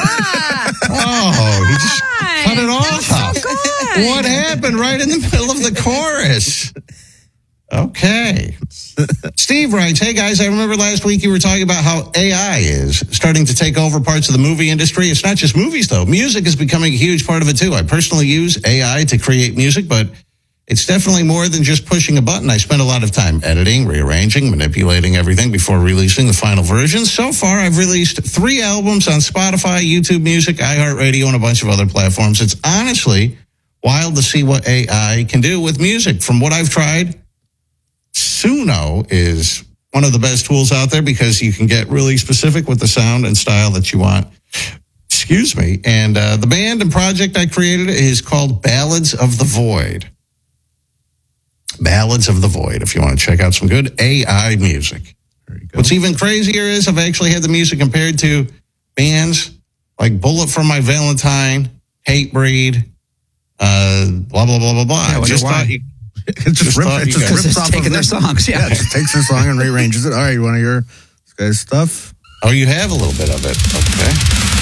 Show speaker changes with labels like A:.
A: Oh, he just cut it off.
B: So good.
A: What happened right in the middle of the chorus? Okay. Steve writes, hey guys, I remember last week you were talking about how AI is starting to take over parts of the movie industry. It's not just movies though. Music is becoming a huge part of it too. I personally use AI to create music, but it's definitely more than just pushing a button. I spend a lot of time editing, rearranging, manipulating everything before releasing the final version. So far, I've released 3 albums on Spotify, YouTube Music, iHeartRadio, and a bunch of other platforms. It's honestly wild to see what AI can do with music. From what I've tried, Suno is one of the best tools out there because you can get really specific with the sound and style that you want. Excuse me. And the band and project I created is called Ballads of the Void. Ballads of the Void, if you want to check out some good AI music.
C: There you go.
A: What's even crazier is I've actually had the music compared to bands like Bullet for My Valentine, Hatebreed, blah, blah, blah, blah, blah.
D: Yeah,
A: Just
D: why?
A: thought you...
C: It just rips
D: it's
C: off
D: taking
C: of
D: their songs.
C: Yeah, it just takes their song and rearranges it. All right, you want to hear this guy's stuff?
A: Oh, you have a little bit of it. Okay.